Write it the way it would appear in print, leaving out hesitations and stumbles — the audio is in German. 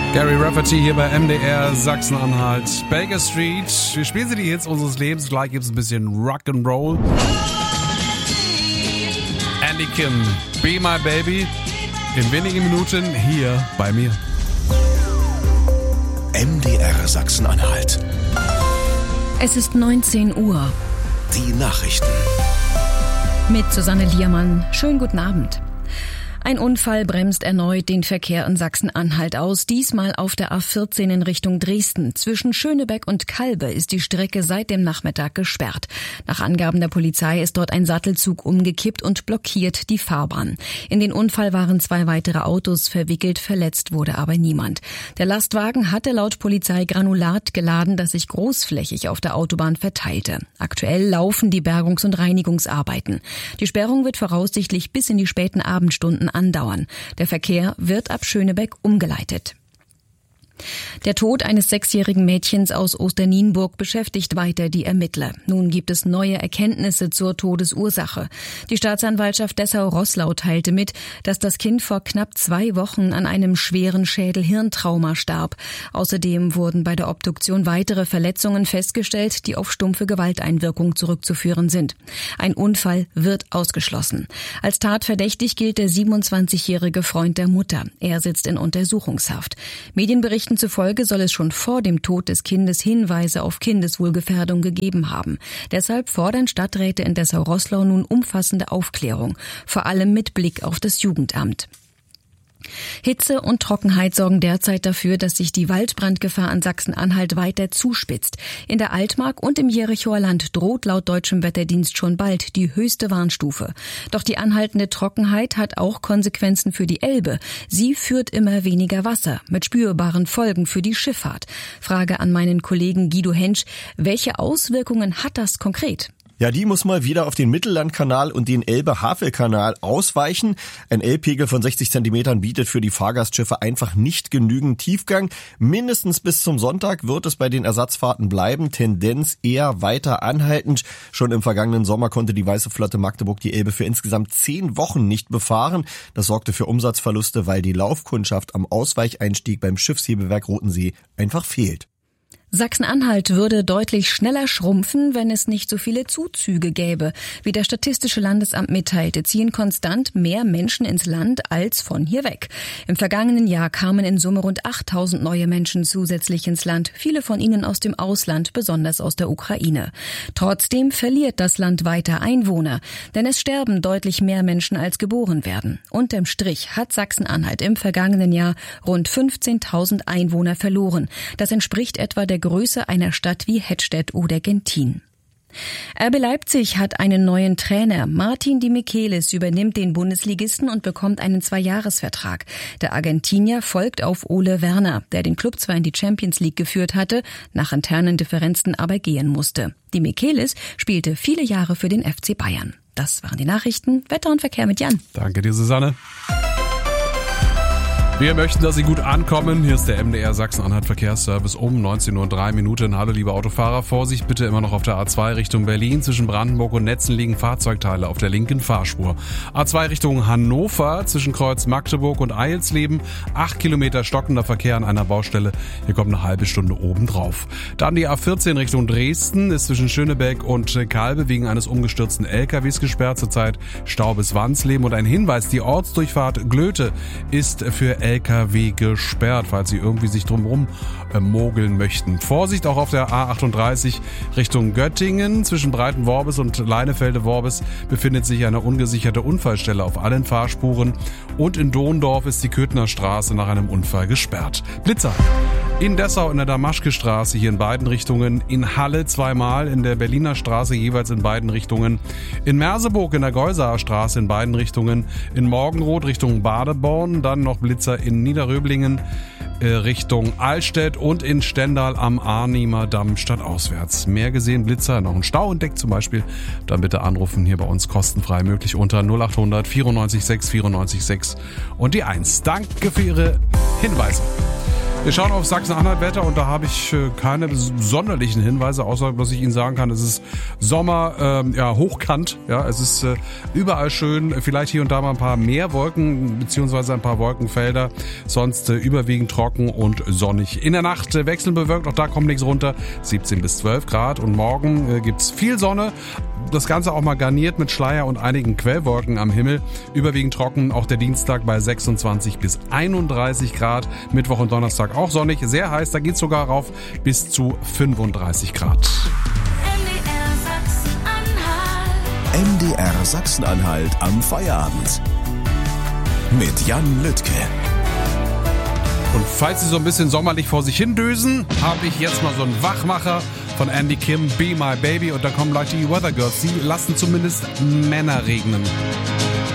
Gary Rafferty hier bei MDR Sachsen-Anhalt. Baker Street. Wir spielen sie die Hits unseres Lebens. Gleich gibt es ein bisschen Rock'n'Roll. Andy Kim, Be My Baby. In wenigen Minuten hier bei mir. MDR Sachsen-Anhalt. Es ist 19 Uhr. Die Nachrichten. Mit Susanne Liermann. Schönen guten Abend. Ein Unfall bremst erneut den Verkehr in Sachsen-Anhalt aus, diesmal auf der A14 in Richtung Dresden. Zwischen Schönebeck und Kalbe ist die Strecke seit dem Nachmittag gesperrt. Nach Angaben der Polizei ist dort ein Sattelzug umgekippt und blockiert die Fahrbahn. In den Unfall waren 2 weitere Autos verwickelt, verletzt wurde aber niemand. Der Lastwagen hatte laut Polizei Granulat geladen, das sich großflächig auf der Autobahn verteilte. Aktuell laufen die Bergungs- und Reinigungsarbeiten. Die Sperrung wird voraussichtlich bis in die späten Abendstunden andauern. Der Verkehr wird ab Schönebeck umgeleitet. Der Tod eines 6-jährigen Mädchens aus Osternienburg beschäftigt weiter die Ermittler. Nun gibt es neue Erkenntnisse zur Todesursache. Die Staatsanwaltschaft Dessau-Roßlau teilte mit, dass das Kind vor knapp 2 Wochen an einem schweren Schädel-Hirntrauma starb. Außerdem wurden bei der Obduktion weitere Verletzungen festgestellt, die auf stumpfe Gewalteinwirkung zurückzuführen sind. Ein Unfall wird ausgeschlossen. Als tatverdächtig gilt der 27-jährige Freund der Mutter. Er sitzt in Untersuchungshaft. Medienberichten zufolge soll es schon vor dem Tod des Kindes Hinweise auf Kindeswohlgefährdung gegeben haben. Deshalb fordern Stadträte in Dessau-Roßlau nun umfassende Aufklärung, vor allem mit Blick auf das Jugendamt. Hitze und Trockenheit sorgen derzeit dafür, dass sich die Waldbrandgefahr an Sachsen-Anhalt weiter zuspitzt. In der Altmark und im Jerichoer Land droht laut deutschem Wetterdienst schon bald die höchste Warnstufe. Doch die anhaltende Trockenheit hat auch Konsequenzen für die Elbe. Sie führt immer weniger Wasser, mit spürbaren Folgen für die Schifffahrt. Frage an meinen Kollegen Guido Hensch: Welche Auswirkungen hat das konkret? Ja, die muss mal wieder auf den Mittellandkanal und den Elbe-Havel-Kanal ausweichen. Ein L-Pegel von 60 Zentimetern bietet für die Fahrgastschiffe einfach nicht genügend Tiefgang. Mindestens bis zum Sonntag wird es bei den Ersatzfahrten bleiben, Tendenz eher weiter anhaltend. Schon im vergangenen Sommer konnte die Weiße Flotte Magdeburg die Elbe für insgesamt 10 Wochen nicht befahren. Das sorgte für Umsatzverluste, weil die Laufkundschaft am Ausweicheinstieg beim Schiffshebewerk Rotensee einfach fehlt. Sachsen-Anhalt würde deutlich schneller schrumpfen, wenn es nicht so viele Zuzüge gäbe. Wie das Statistische Landesamt mitteilte, ziehen konstant mehr Menschen ins Land als von hier weg. Im vergangenen Jahr kamen in Summe rund 8.000 neue Menschen zusätzlich ins Land, viele von ihnen aus dem Ausland, besonders aus der Ukraine. Trotzdem verliert das Land weiter Einwohner, denn es sterben deutlich mehr Menschen, als geboren werden. Unterm Strich hat Sachsen-Anhalt im vergangenen Jahr rund 15.000 Einwohner verloren. Das entspricht etwa der Größe einer Stadt wie Hettstedt oder Gentin. RB Leipzig hat einen neuen Trainer. Martin Di Michelis übernimmt den Bundesligisten und bekommt einen 2-Jahres-Vertrag. Der Argentinier folgt auf Ole Werner, der den Klub zwar in die Champions League geführt hatte, nach internen Differenzen aber gehen musste. Di Michelis spielte viele Jahre für den FC Bayern. Das waren die Nachrichten. Wetter und Verkehr mit Jan. Danke dir, Susanne. Wir möchten, dass Sie gut ankommen. Hier ist der MDR Sachsen-Anhalt Verkehrsservice um 19:03 Uhr. Hallo liebe Autofahrer, Vorsicht bitte immer noch auf der A2 Richtung Berlin. Zwischen Brandenburg und Netzen liegen Fahrzeugteile auf der linken Fahrspur. A2 Richtung Hannover zwischen Kreuz Magdeburg und Eilsleben. 8 Kilometer stockender Verkehr an einer Baustelle. Hier kommt eine halbe Stunde obendrauf. Dann die A14 Richtung Dresden ist zwischen Schönebeck und Kalbe wegen eines umgestürzten LKWs gesperrt. Zurzeit Stau bis Wansleben. Und ein Hinweis, die Ortsdurchfahrt Glöte ist für LKW gesperrt, falls Sie irgendwie sich drumherum mogeln möchten. Vorsicht auch auf der A38 Richtung Göttingen. Zwischen Breitenworbis und Leinefelde-Worbis befindet sich eine ungesicherte Unfallstelle auf allen Fahrspuren. Und in Dohndorf ist die Köthner Straße nach einem Unfall gesperrt. Blitzer. In Dessau in der Damaschke-Straße hier in beiden Richtungen. In Halle zweimal, in der Berliner Straße jeweils in beiden Richtungen. In Merseburg in der Geusaer Straße in beiden Richtungen. In Morgenroth Richtung Badeborn. Dann noch Blitzer in Niederröblingen Richtung Allstedt und in Stendal am Arnimer Damm stadtauswärts. Mehr gesehen, Blitzer, noch ein Stau entdeckt zum Beispiel, dann bitte anrufen, hier bei uns kostenfrei möglich unter 0800 94 6 94 6 und die 1. Danke für Ihre Hinweise. Wir schauen auf Sachsen-Anhalt-Wetter und da habe ich keine sonderlichen Hinweise, außer dass ich Ihnen sagen kann, es ist Sommer, hochkant. Ja, es ist überall schön, vielleicht hier und da mal ein paar mehr Wolken beziehungsweise ein paar Wolkenfelder, sonst überwiegend trocken und sonnig. In der Nacht wechselnd bewölkt, auch da kommt nichts runter, 17 bis 12 Grad und morgen gibt's viel Sonne. Das Ganze auch mal garniert mit Schleier und einigen Quellwolken am Himmel. Überwiegend trocken, auch der Dienstag bei 26 bis 31 Grad. Mittwoch und Donnerstag auch sonnig, sehr heiß, da geht's sogar rauf bis zu 35 Grad. MDR Sachsen-Anhalt am Feierabend. Mit Jan Lüttke. Und falls Sie so ein bisschen sommerlich vor sich hin düsen, habe ich jetzt mal so einen Wachmacher von Andy Kim, Be My Baby. Und da kommen gleich die Weather Girls. Sie lassen zumindest Männer regnen.